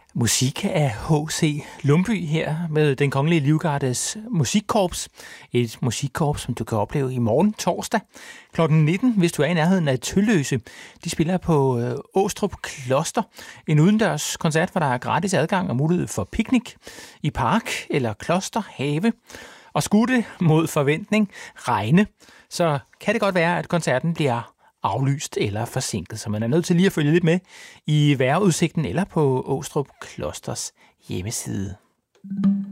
Musik af H.C. Lumbye her med Den Kongelige Livgardes Musikkorps. Et musikkorps, som du kan opleve i morgen torsdag kl. 19, hvis du er i nærheden af Tølløse. De spiller på Åstrup Kloster. En udendørs koncert, hvor der er gratis adgang og mulighed for piknik i park eller klosterhave. Og skulle det mod forventning regne, så kan det godt være, at koncerten bliver aflyst eller forsinket, så man er nødt til lige at følge lidt med i vejrudsigten eller på Åstrup Klosters hjemmeside.